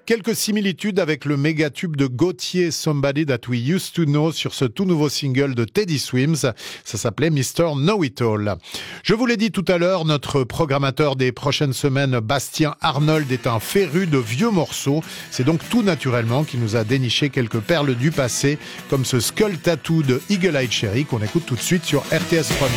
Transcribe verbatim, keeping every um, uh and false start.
Quelques similitudes avec le méga tube de Gautier, Somebody That We Used To Know, sur ce tout nouveau single de Teddy Swims. Ça s'appelait mister Know-It-All. Je vous l'ai dit tout à l'heure, notre programmateur des prochaines semaines, Bastien Arnold, est un féru de vieux morceaux. C'est donc tout naturellement qu'il nous a déniché quelques perles du passé, comme ce Skull Tattoo de Eagle Eye Cherry qu'on écoute tout de suite sur R T S Première.